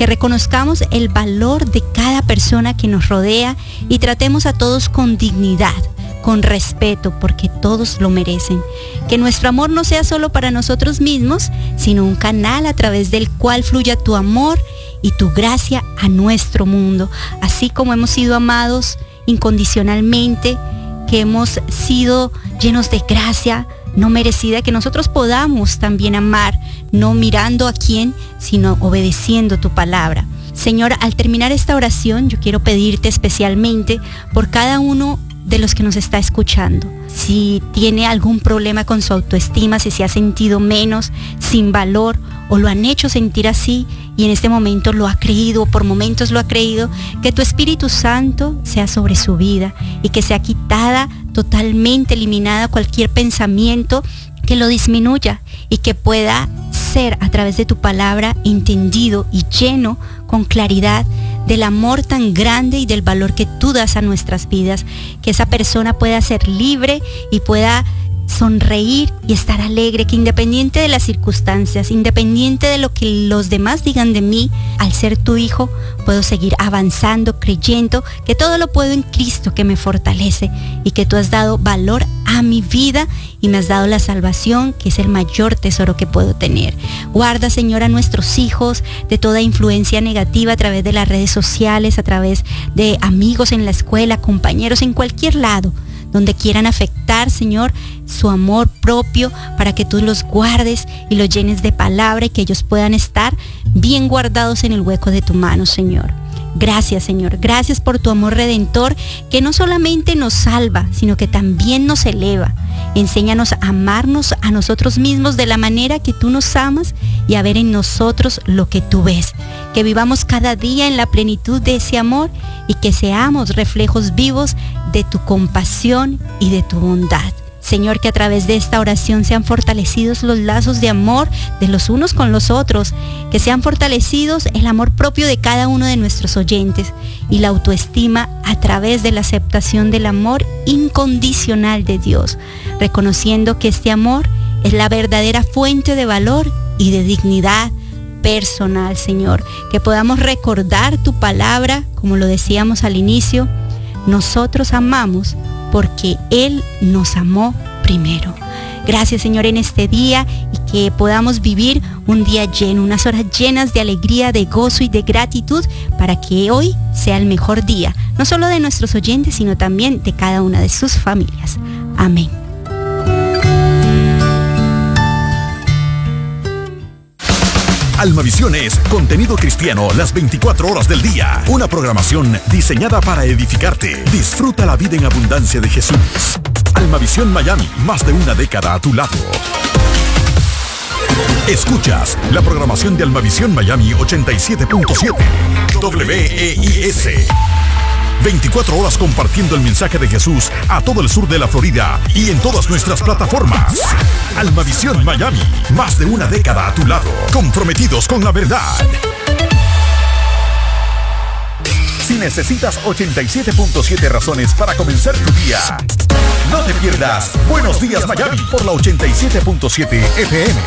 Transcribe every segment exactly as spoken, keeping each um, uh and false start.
reconozcamos el valor de cada persona que nos rodea y tratemos a todos con dignidad, con respeto, porque todos lo merecen. Que nuestro amor no sea solo para nosotros mismos, sino un canal a través del cual fluya tu amor y tu gracia a nuestro mundo, así como hemos sido amados incondicionalmente, que hemos sido llenos de gracia no merecida, que nosotros podamos también amar, no mirando a quién, sino obedeciendo tu palabra. Señor, al terminar esta oración, yo quiero pedirte especialmente por cada uno de los que nos está escuchando. Si tiene algún problema con su autoestima, si se ha sentido menos, sin valor, o lo han hecho sentir así y en este momento lo ha creído, o por momentos lo ha creído, que tu Espíritu Santo sea sobre su vida y que sea quitada, totalmente eliminada cualquier pensamiento que lo disminuya y que pueda ser a través de tu palabra entendido y lleno con claridad del amor tan grande y del valor que tú das a nuestras vidas, que esa persona pueda ser libre y pueda sonreír y estar alegre, que independiente de las circunstancias, independiente de lo que los demás digan de mí, al ser tu hijo, puedo seguir avanzando, creyendo que todo lo puedo en Cristo que me fortalece y que tú has dado valor a mi vida y me has dado la salvación, que es el mayor tesoro que puedo tener. Guarda, Señor, a nuestros hijos de toda influencia negativa a través de las redes sociales, a través de amigos en la escuela, compañeros en cualquier lado, donde quieran afectar, Señor, su amor propio, para que tú los guardes y los llenes de palabra y que ellos puedan estar bien guardados en el hueco de tu mano, Señor. Gracias, Señor. Gracias por tu amor redentor, que no solamente nos salva, sino que también nos eleva. Enséñanos a amarnos a nosotros mismos de la manera que tú nos amas y a ver en nosotros lo que tú ves. Que vivamos cada día en la plenitud de ese amor y que seamos reflejos vivos de tu compasión y de tu bondad. Señor, que a través de esta oración sean fortalecidos los lazos de amor de los unos con los otros, que sean fortalecidos el amor propio de cada uno de nuestros oyentes y la autoestima a través de la aceptación del amor incondicional de Dios, reconociendo que este amor es la verdadera fuente de valor y de dignidad personal, Señor. Que podamos recordar tu palabra, como lo decíamos al inicio, nosotros amamos porque Él nos amó primero. Gracias, Señor, en este día, y que podamos vivir un día lleno, unas horas llenas de alegría, de gozo y de gratitud, para que hoy sea el mejor día, no solo de nuestros oyentes, sino también de cada una de sus familias. Amén. Almavisión es contenido cristiano las veinticuatro horas del día. Una programación diseñada para edificarte. Disfruta la vida en abundancia de Jesús. Almavisión Miami, más de una década a tu lado. Escuchas la programación de Almavisión Miami ochenta y siete punto siete. W E I S. veinticuatro horas compartiendo el mensaje de Jesús a todo el sur de la Florida y en todas nuestras plataformas. Almavisión Miami, más de una década a tu lado, comprometidos con la verdad. Si necesitas ochenta y siete punto siete razones para comenzar tu día, no te pierdas Buenos Días Miami por la ochenta y siete punto siete F M.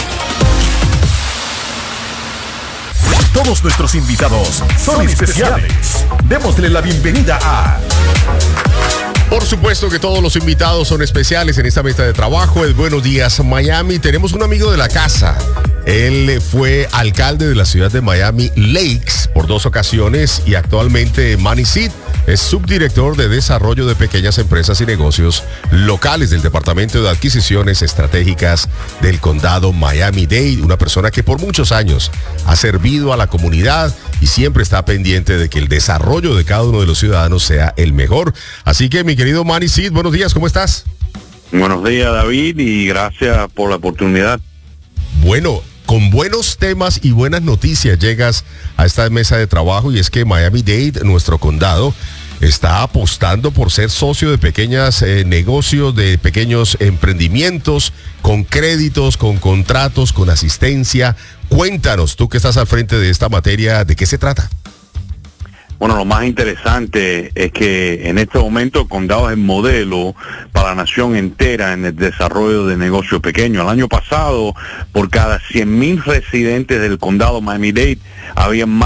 Todos nuestros invitados son especiales. Démosle la bienvenida a... Por supuesto que todos los invitados son especiales en esta mesa de trabajo. El Buenos Días Miami. Tenemos un amigo de la casa. Él fue alcalde de la ciudad de Miami Lakes por dos ocasiones y actualmente Manny Seed es subdirector de desarrollo de pequeñas empresas y negocios locales del Departamento de Adquisiciones Estratégicas del Condado Miami-Dade. Una persona que por muchos años ha servido a la comunidad y siempre está pendiente de que el desarrollo de cada uno de los ciudadanos sea el mejor. Así que, mi querido Manny Seed, buenos días, ¿cómo estás? Buenos días, David, y gracias por la oportunidad. Bueno, con buenos temas y buenas noticias llegas a esta mesa de trabajo, y es que Miami-Dade, nuestro condado, está apostando por ser socio de pequeños eh, negocios, de pequeños emprendimientos, con créditos, con contratos, con asistencia. Cuéntanos, tú que estás al frente de esta materia, ¿de qué se trata? Bueno, lo más interesante es que en este momento el condado es el modelo para la nación entera en el desarrollo de negocios pequeños. El año pasado, por cada cien mil residentes del condado Miami-Dade, había más que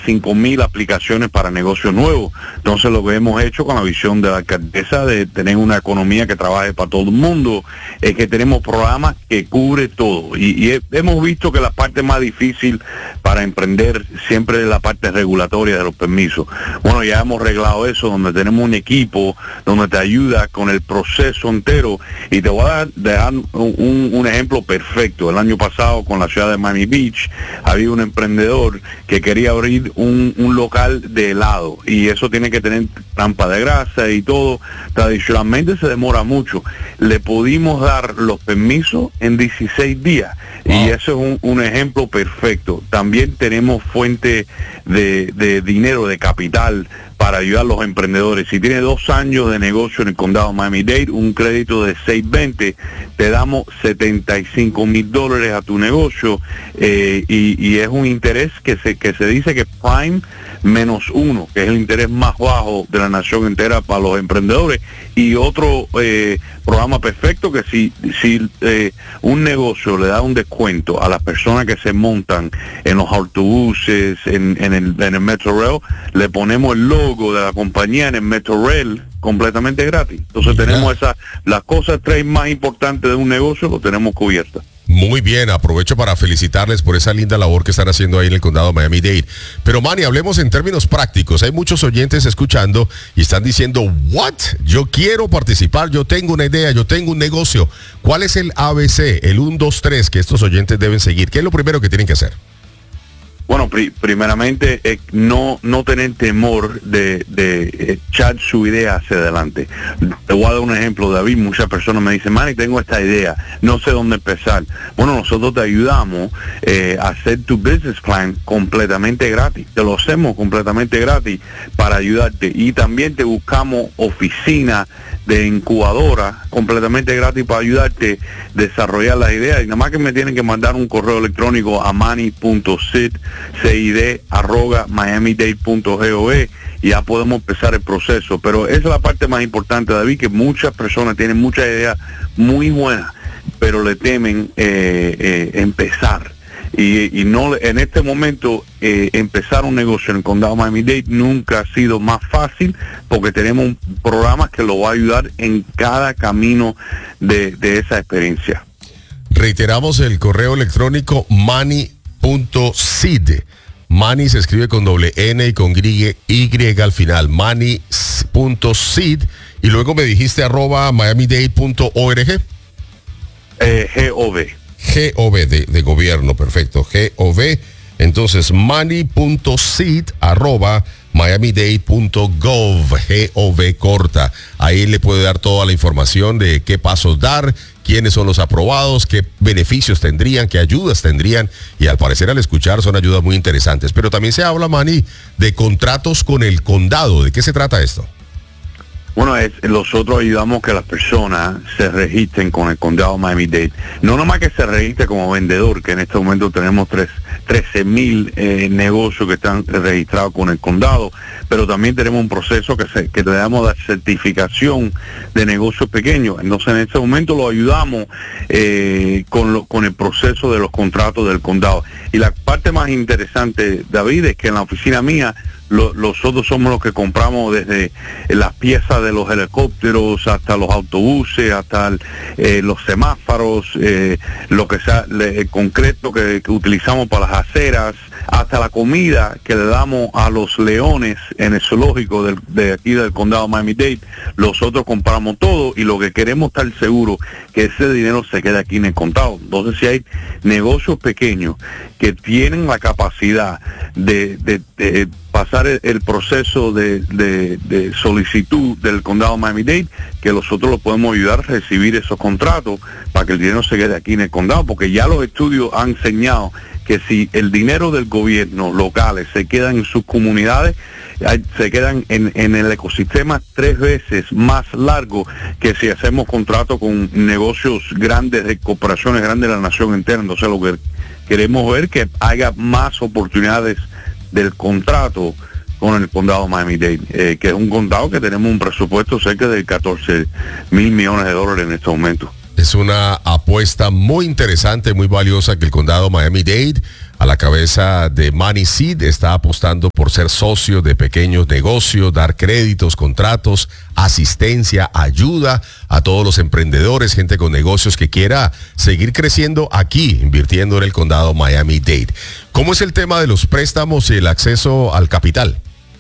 cinco mil aplicaciones para negocios nuevos. Entonces lo que hemos hecho con la visión de la alcaldesa de tener una economía que trabaje para todo el mundo es que tenemos programas que cubre todo. Y, y he, hemos visto que la parte más difícil para emprender siempre es la parte regulatoria de los permisos. Bueno, ya hemos arreglado eso, donde tenemos un equipo donde te ayuda con el proceso entero. Y te voy a dejar un, un ejemplo perfecto. El año pasado con la ciudad de Miami Beach había un emprendedor que quería abrir un, un local de helado y eso tiene que tener trampa de grasa y todo. Tradicionalmente se demora mucho. Le pudimos dar los permisos en dieciséis días. Wow. Y eso es un, un ejemplo perfecto. También tenemos fuente de, de dinero, de capital para ayudar a los emprendedores. Si tienes dos años de negocio en el condado de Miami-Dade, un crédito de seiscientos veinte, te damos setenta y cinco mil dólares a tu negocio eh, y, y es un interés que se que se dice que Prime menos uno, que es el interés más bajo de la nación entera para los emprendedores. Y otro eh, programa perfecto que si, si eh, un negocio le da un descuento a las personas que se montan en los autobuses, en, en, el, en el Metro Rail, le ponemos el logo de la compañía en el Metro Rail completamente gratis. Entonces yeah. tenemos esas, las cosas tres más importantes de un negocio, lo tenemos cubiertas. Muy bien, aprovecho para felicitarles por esa linda labor que están haciendo ahí en el condado de Miami-Dade. Pero Manny, hablemos en términos prácticos. Hay muchos oyentes escuchando y están diciendo, ¿what? Yo quiero participar, yo tengo una idea, yo tengo un negocio. ¿Cuál es el A B C, el uno, dos, tres que estos oyentes deben seguir? ¿Qué es lo primero que tienen que hacer? Bueno, pri primeramente eh, no no tener temor de, de echar su idea hacia adelante. Te voy a dar un ejemplo, David. Muchas personas me dicen, Manny, tengo esta idea, no sé dónde empezar. Bueno, nosotros te ayudamos eh, a hacer tu business plan completamente gratis. Te lo hacemos completamente gratis para ayudarte. Y también te buscamos oficina de incubadora completamente gratis para ayudarte a desarrollar las ideas. Y nada más que me tienen que mandar un correo electrónico a manny punto sid arroba miami dade punto gov y ya podemos empezar el proceso. Pero esa es la parte más importante, David, que muchas personas tienen muchas ideas muy buenas, pero le temen eh, eh, empezar. Y, y no en este momento eh, empezar un negocio en el condado de Miami-Dade nunca ha sido más fácil, porque tenemos un programa que lo va a ayudar en cada camino de, de esa experiencia. Reiteramos el correo electrónico manny punto sid. Manny se escribe con doble N y con Y, y al final. manny punto sid. Y luego me dijiste arroba miami dade punto org. Eh, G O V. G O V de, de gobierno, perfecto. G O V. Entonces, manny punto sid arroba miami dade punto gov. G O V corta. Ahí le puede dar toda la información de qué pasos dar, quiénes son los aprobados, qué beneficios tendrían, qué ayudas tendrían, y al parecer al escuchar son ayudas muy interesantes. Pero también se habla, Manny, de contratos con el condado. ¿De qué se trata esto? Bueno, es, nosotros ayudamos que las personas se registren con el condado de Miami-Dade. No nomás que se registre como vendedor, que en este momento tenemos trece mil eh, negocios que están registrados con el condado, pero también tenemos un proceso que, se, que le damos la certificación de negocios pequeños. Entonces en este momento lo ayudamos eh, con, lo, con el proceso de los contratos del condado. Y la parte más interesante, David, es que en la oficina mía Lo, nosotros somos los que compramos desde las piezas de los helicópteros hasta los autobuses, hasta el, eh, los semáforos, eh, lo que sea, le, el concreto que, que utilizamos para las aceras, hasta la comida que le damos a los leones en el zoológico del, de aquí del condado de Miami-Dade. Nosotros compramos todo y lo que queremos estar seguros que ese dinero se quede aquí en el condado. Entonces, si hay negocios pequeños que tienen la capacidad de, de, de pasar el, el proceso de, de, de solicitud del condado de Miami-Dade, que nosotros lo podemos ayudar a recibir esos contratos para que el dinero se quede aquí en el condado, porque ya los estudios han enseñado que si el dinero del gobierno locales se quedan en sus comunidades, se quedan en, en el ecosistema tres veces más largo que si hacemos contratos con negocios grandes, de corporaciones grandes de la nación entera. Entonces lo que queremos ver que haya más oportunidades del contrato con el condado de Miami-Dade, eh, que es un condado que tenemos un presupuesto cerca de catorce mil millones de dólares en este momento. Es una apuesta muy interesante, muy valiosa, que el condado Miami-Dade, a la cabeza de Manny Sid, está apostando por ser socios de pequeños negocios, dar créditos, contratos, asistencia, ayuda a todos los emprendedores, gente con negocios que quiera seguir creciendo aquí, invirtiendo en el condado Miami-Dade. ¿Cómo es el tema de los préstamos y el acceso al capital?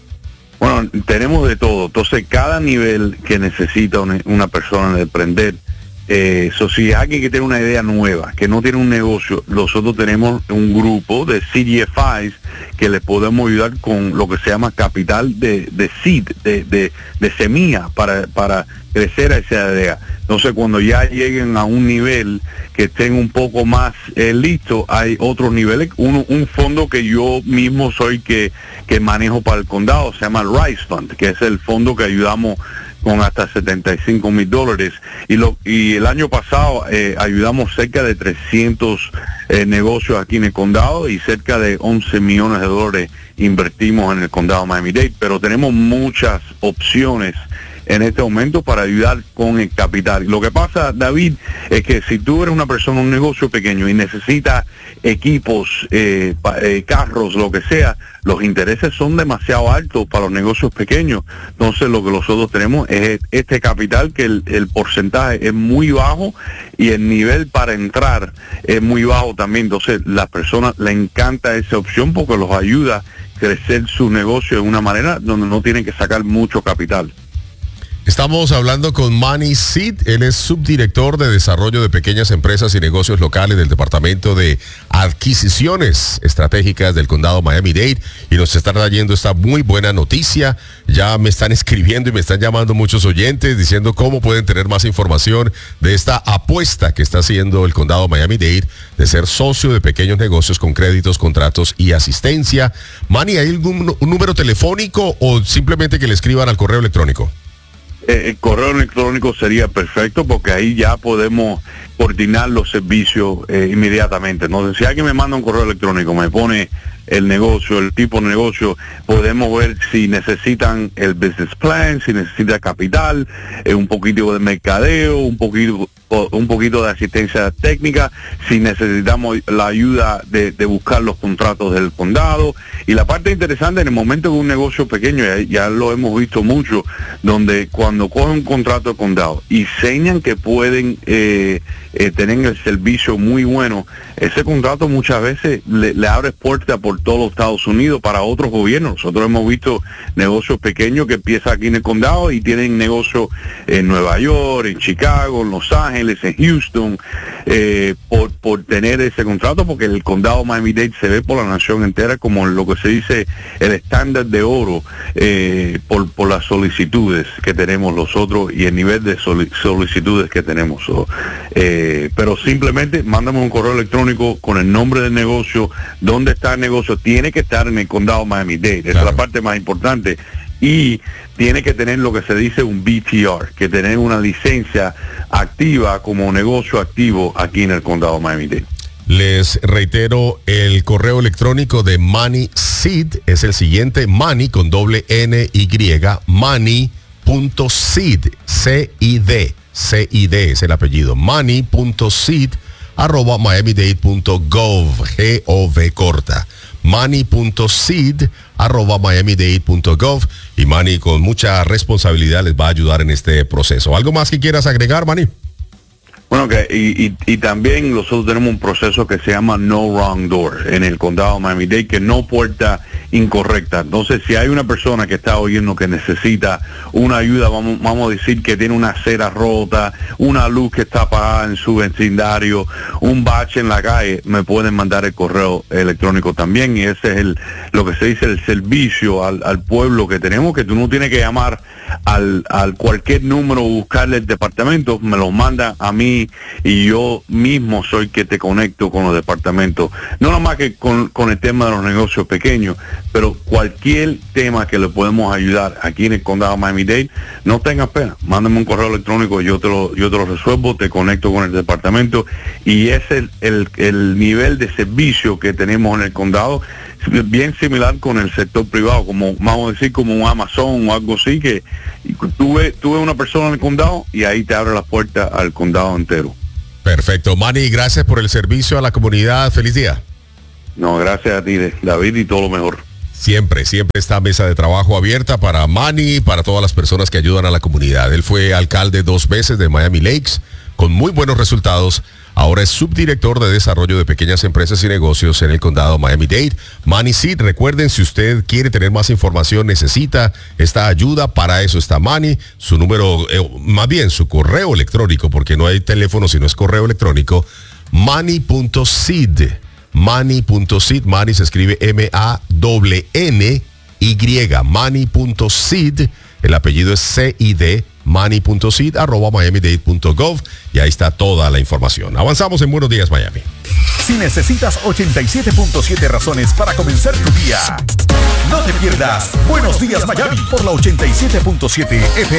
Bueno, tenemos de todo. Entonces, cada nivel que necesita una, una persona de emprender, eh, so, si alguien que tiene una idea nueva, que no tiene un negocio, nosotros tenemos un grupo de C D F Is que les podemos ayudar con lo que se llama capital de, de seed, de, de, de semilla para, para crecer a esa idea. Entonces, cuando ya lleguen a un nivel que estén un poco más eh, listos, hay otros niveles. Uno, un fondo que yo mismo soy que, que manejo para el condado, se llama el Rise Fund, que es el fondo que ayudamos con hasta setenta y cinco mil dólares. Y, lo, y el año pasado eh, ayudamos cerca de trescientos eh, negocios aquí en el condado y cerca de once millones de dólares invertimos en el condado Miami-Dade. Pero tenemos muchas opciones en este momento para ayudar con el capital. Lo que pasa, David, es que si tú eres una persona, un negocio pequeño y necesitas equipos, eh, pa, eh, carros, lo que sea, los intereses son demasiado altos para los negocios pequeños. Entonces lo que nosotros tenemos es este capital que el, el porcentaje es muy bajo y el nivel para entrar es muy bajo también. Entonces las personas les encanta esa opción porque los ayuda a crecer su negocio de una manera donde no tienen que sacar mucho capital. Estamos hablando con Manny Seed, él es subdirector de desarrollo de pequeñas empresas y negocios locales del Departamento de Adquisiciones Estratégicas del Condado Miami-Dade y nos está trayendo esta muy buena noticia. Ya me están escribiendo y me están llamando muchos oyentes diciendo cómo pueden tener más información de esta apuesta que está haciendo el Condado Miami-Dade de ser socio de pequeños negocios con créditos, contratos y asistencia. Manny, ¿hay algún un número telefónico o simplemente que le escriban al correo electrónico? Eh, el correo electrónico sería perfecto porque ahí ya podemos coordinar los servicios eh, inmediatamente. Entonces, si alguien me manda un correo electrónico, me pone el negocio, el tipo de negocio, podemos ver si necesitan el business plan, si necesita capital, eh, un poquito de mercadeo, un poquito un poquito de asistencia técnica, si necesitamos la ayuda de, de buscar los contratos del condado. Y la parte interesante en el momento de un negocio pequeño, ya, ya lo hemos visto mucho, donde cuando cogen un contrato de condado y señan que pueden eh, eh, tener el servicio muy bueno, ese contrato muchas veces le, le abre puertas por todos los Estados Unidos para otros gobiernos. Nosotros hemos visto negocios pequeños que empiezan aquí en el condado y tienen negocios en Nueva York, en Chicago, en Los Ángeles, en Houston, eh, por, por tener ese contrato, porque el condado Miami-Dade se ve por la nación entera como lo que se dice el estándar de oro eh, por, por las solicitudes que tenemos nosotros y el nivel de solicitudes que tenemos. So, eh, pero simplemente mándame un correo electrónico con el nombre del negocio, dónde está el negocio, tiene que estar en el condado Miami-Dade, esa claro. es la parte más importante. Y tiene que tener lo que se dice un B T R, que tener una licencia activa como negocio activo aquí en el condado Miami-Dade. Les reitero, el correo electrónico de Manny Seed es el siguiente: Manny con doble N Y, Manny.seed, C I D, C I D es el apellido, Manny.seed arroba miami-dade punto gov, G O V corta. Manny.seed arroba miami-dade punto gov, y Manny con mucha responsabilidad les va a ayudar en este proceso. ¿Algo más que quieras agregar, Manny? Bueno, que y, y, y también nosotros tenemos un proceso que se llama No Wrong Door en el condado Miami-Dade, que no puerta incorrecta. Entonces, si hay una persona que está oyendo que necesita una ayuda, vamos, vamos a decir que tiene una acera rota, una luz que está apagada en su vecindario, un bache en la calle, me pueden mandar el correo electrónico también, y ese es el lo que se dice el servicio al, al pueblo que tenemos, que tú no tienes que llamar al, al cualquier número o buscarle el departamento, me lo manda a mí y yo mismo soy que te conecto con los departamentos, no nada más que con, con el tema de los negocios pequeños, pero cualquier tema que le podemos ayudar aquí en el condado Miami-Dade, no tengas pena, mándame un correo electrónico, yo te lo yo te lo resuelvo, te conecto con el departamento, y es el, el, el nivel de servicio que tenemos en el condado, bien similar con el sector privado, como vamos a decir como un Amazon o algo así, que tú ves, tú ves una persona en el condado y ahí te abre la puerta al condado entero. Perfecto, Manny, gracias por el servicio a la comunidad, feliz día. No, gracias a ti, David, y todo lo mejor. Siempre, siempre está mesa de trabajo abierta para Manny, para todas las personas que ayudan a la comunidad. Él fue alcalde dos veces de Miami Lakes, con muy buenos resultados. Ahora es subdirector de desarrollo de pequeñas empresas y negocios en el condado Miami-Dade. Manny Seed, recuerden, si usted quiere tener más información, necesita esta ayuda, para eso está Manny. Su número, eh, más bien su correo electrónico, porque no hay teléfono sino es correo electrónico, manny punto seed. manny punto seed, Manny se escribe M A N N Y, manny punto seed, el apellido es C I D, manny punto seed arroba miami dade punto gov, y ahí está toda la información. Avanzamos en Buenos Días Miami. Si necesitas ochenta y siete punto siete razones para comenzar tu día, no te pierdas Buenos Días Miami por la ochenta y siete punto siete F